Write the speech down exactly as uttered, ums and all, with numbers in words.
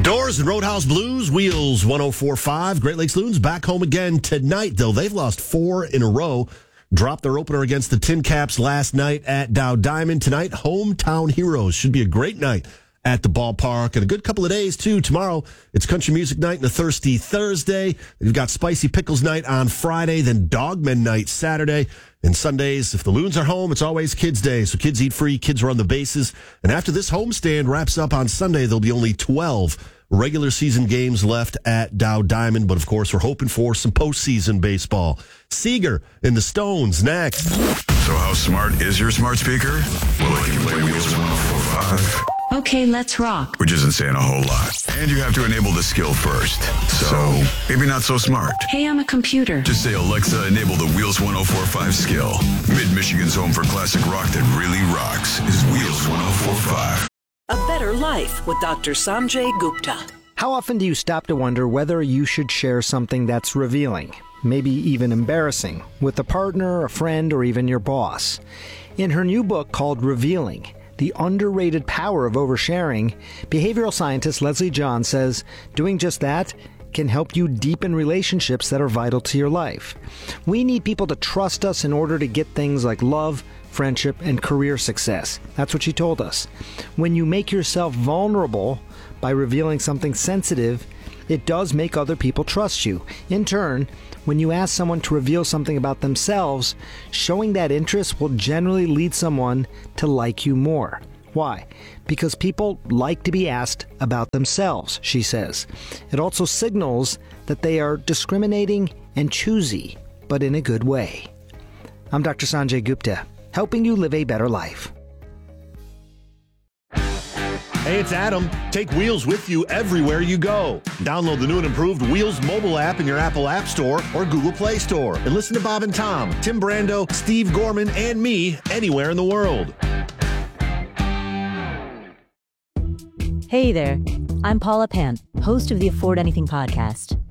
Doors and Roadhouse Blues, Wheels one oh four point five. Great Lakes Loons back home again tonight, though. They've lost four in a row. Dropped their opener against the Tin Caps last night at Dow Diamond. Tonight, Hometown Heroes. Should be a great night at the ballpark. And a good couple of days, too. Tomorrow, it's Country Music Night and a Thirsty Thursday. You've got Spicy Pickles Night on Friday, then Dogman Night Saturday. And Sundays, if the Loons are home, it's always Kids Day. So kids eat free, kids run the bases. And after this homestand wraps up on Sunday, there'll be only twelve regular season games left at Dow Diamond. But, of course, we're hoping for some postseason baseball. Seeger and the Stones next. So how smart is your smart speaker? Well, it can play Wheels one oh four point five. Okay, let's rock. Which isn't saying a whole lot. And you have to enable the skill first. So, maybe not so smart. Hey, I'm a computer. Just say, Alexa, enable the Wheels one oh four point five skill. Mid-Michigan's home for classic rock that really rocks is Wheels one oh four point five. A Better Life with Doctor Sanjay Gupta. How often do you stop to wonder whether you should share something that's revealing, maybe even embarrassing, with a partner, a friend, or even your boss? In her new book called Revealing, The Underrated Power of Oversharing, behavioral scientist Leslie John says doing just that can help you deepen relationships that are vital to your life. We need people to trust us in order to get things like love, friendship, and career success. That's what she told us. When you make yourself vulnerable by revealing something sensitive, it does make other people trust you. In turn, when you ask someone to reveal something about themselves, showing that interest will generally lead someone to like you more. Why? Because people like to be asked about themselves, she says. It also signals that they are discriminating and choosy, but in a good way. I'm Doctor Sanjay Gupta, helping you live a better life. Hey, it's Adam. Take Wheels with you everywhere you go. Download the new and improved Wheels mobile app in your Apple App Store or Google Play Store. And listen to Bob and Tom, Tim Brando, Steve Gorman, and me anywhere in the world. Hey there. I'm Paula Pant, host of the Afford Anything podcast.